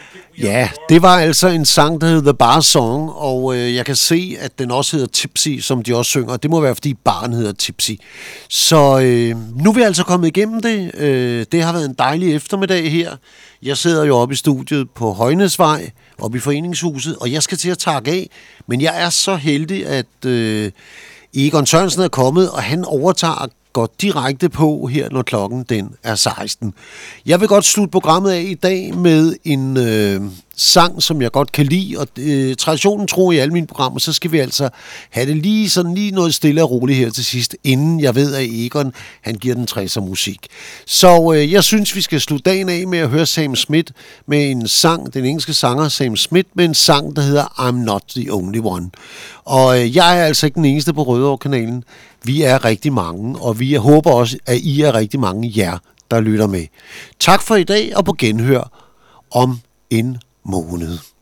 Ja, det var altså en sang, der hedder The Bar Song, og jeg kan se, at den også hedder Tipsy, som de også synger. Det må være, fordi baren hedder Tipsy. Så nu er vi altså kommet igennem det. Det har været en dejlig eftermiddag her. Jeg sidder jo oppe i studiet på Højnæsvej, oppe i Foreningshuset, og jeg skal til at takke af. Men jeg er så heldig, at Egon Sørensen er kommet, og han overtager går direkte på her, når klokken den er 16. Jeg vil godt slutte programmet af i dag med en sang, som jeg godt kan lide, og traditionen tror i alle mine programmer, så skal vi altså have det lige noget stille og roligt her til sidst, inden jeg ved, at Egon, han giver den 60'er musik. Så jeg synes, vi skal slutte dagen af med at høre Sam Smith med en sang, den engelske sanger Sam Smith, med en sang, der hedder I'm Not The Only One. Og jeg er altså ikke den eneste på Rødovre-kanalen. Vi er rigtig mange, og vi håber også, at I er rigtig mange jer, der lytter med. Tak for i dag, og på genhør om en måned.